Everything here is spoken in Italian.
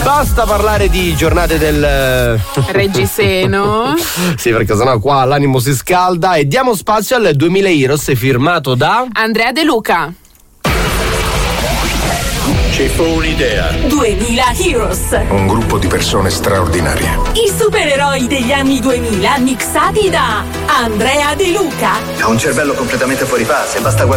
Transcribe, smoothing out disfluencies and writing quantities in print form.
Basta parlare di giornate del Reggiseno. Sì, perché sennò qua l'animo si scalda. E diamo spazio al 2000 Heroes firmato da Andrea De Luca. Ci fu un'idea. 2000 Heroes. Un gruppo di persone straordinarie. I supereroi degli anni 2000 mixati da Andrea De Luca. Ha un cervello completamente fuori fase, basta guardare